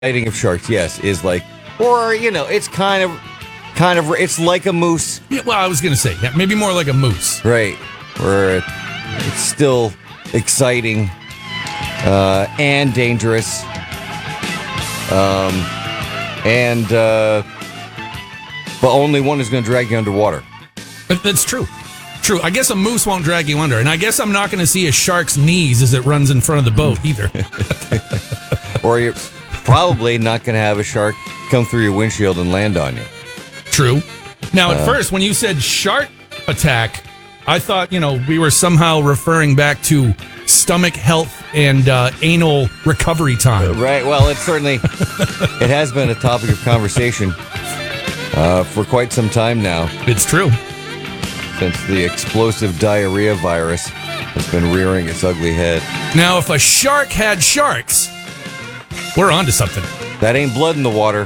Sighting of sharks, yes, is like, or it's kind of, it's like a moose, Yeah, well, I was going to say, maybe more like a moose. right? Where it's still exciting and dangerous, but only one is going to drag you underwater. That's true. True. I guess a moose won't drag you under, and I guess I'm not going to see a shark's knees as it runs in front of the boat either. Or you're probably not going to have a shark come through your windshield and land on you. True. Now, at first, when you said shark attack, I thought, we were somehow referring back to stomach health and anal recovery time. Right. Well, it has been a topic of conversation for quite some time now. It's true. Since the explosive diarrhea virus has been rearing its ugly head. Now, if a shark had sharks, we're onto something. That ain't blood in the water.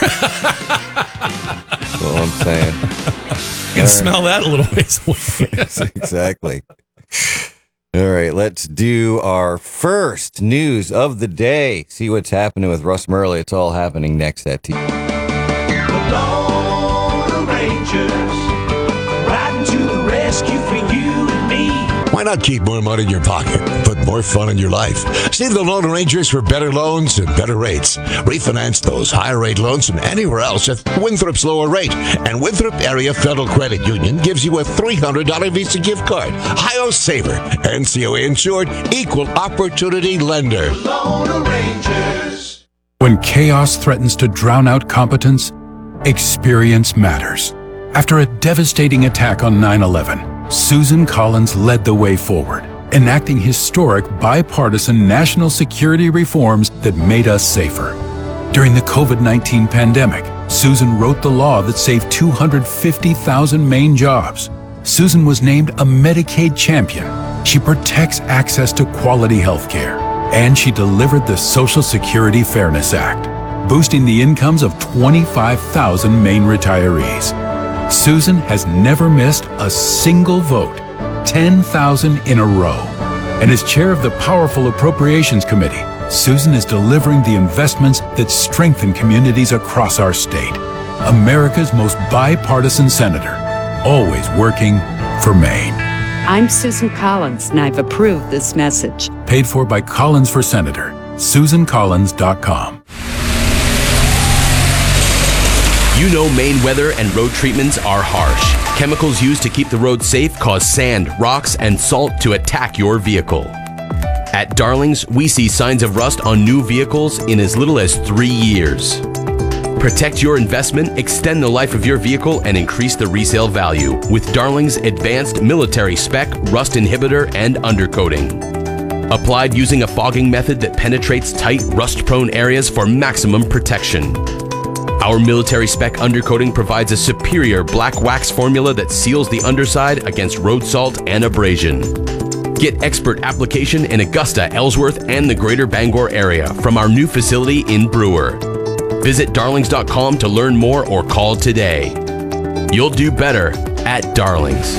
That's all I'm saying. You can smell that a little ways away. Yes, exactly. All right, let's do our first news of the day. See what's happening with Russ Murley. It's all happening next at TV. The Lone Rangers riding to the rescue for you and me. Why not keep more money in your pocket and put more fun in your life? See the Lone Rangers for better loans and better rates. Refinance those higher rate loans from anywhere else at Winthrop's lower rate. And Winthrop Area Federal Credit Union gives you a $300 Visa gift card. Hi-Yo Saver. NCOA insured, equal opportunity lender. Lone Rangers. When chaos threatens to drown out competence, experience matters. After a devastating attack on 9/11, Susan Collins led the way forward, enacting historic bipartisan national security reforms that made us safer. During the COVID-19 pandemic, Susan wrote the law that saved 250,000 Maine jobs. Susan was named a Medicaid champion. She protects access to quality health care. And she delivered the Social Security Fairness Act, boosting the incomes of 25,000 Maine retirees. Susan has never missed a single vote, 10,000 in a row. And as chair of the powerful Appropriations Committee, Susan is delivering the investments that strengthen communities across our state. America's most bipartisan senator, always working for Maine. I'm Susan Collins, and I've approved this message. Paid for by Collins for Senator. SusanCollins.com. You know Maine weather and road treatments are harsh. Chemicals used to keep the road safe cause sand, rocks, and salt to attack your vehicle. At Darlings, we see signs of rust on new vehicles in as little as 3 years. Protect your investment, extend the life of your vehicle, and increase the resale value with Darlings Advanced Military Spec Rust Inhibitor and Undercoating. Applied using a fogging method that penetrates tight, rust-prone areas for maximum protection. Our military spec undercoating provides a superior black wax formula that seals the underside against road salt and abrasion. Get expert application in Augusta, Ellsworth, and the greater Bangor area from our new facility in Brewer. Visit darlings.com to learn more or call today. You'll do better at Darlings.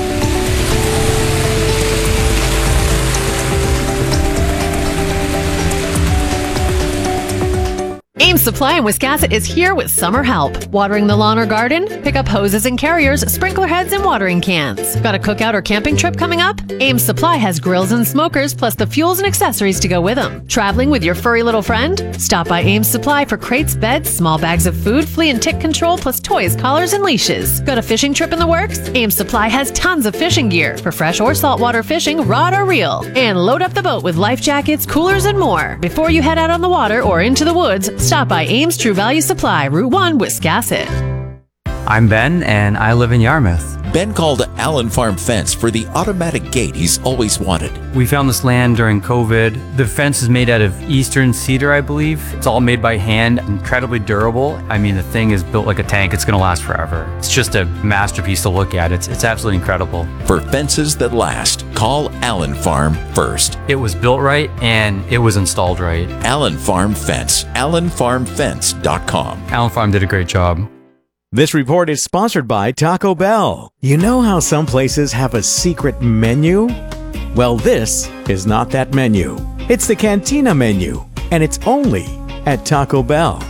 Ames Supply in Wiscasset is here with summer help. Watering the lawn or garden? Pick up hoses and carriers, sprinkler heads, and watering cans. Got a cookout or camping trip coming up? Ames Supply has grills and smokers, plus the fuels and accessories to go with them. Traveling with your furry little friend? Stop by Ames Supply for crates, beds, small bags of food, flea and tick control, plus toys, collars, and leashes. Got a fishing trip in the works? Ames Supply has tons of fishing gear for fresh or saltwater fishing, rod or reel. And load up the boat with life jackets, coolers, and more. Before you head out on the water or into the woods, stop by Ames True Value Supply, Route 1, Wiscasset. I'm Ben, and I live in Yarmouth. Ben called Allen Farm Fence for the automatic gate he's always wanted. We found this land during COVID. The fence is made out of eastern cedar, I believe. It's all made by hand, incredibly durable. I mean, the thing is built like a tank. It's going to last forever. It's just a masterpiece to look at. It's absolutely incredible. For fences that last, call Allen Farm first. It was built right, and it was installed right. Allen Farm Fence, allenfarmfence.com. Allen Farm did a great job. This report is sponsored by Taco Bell. You know how some places have a secret menu? Well, this is not that menu. It's the Cantina menu, and it's only at Taco Bell.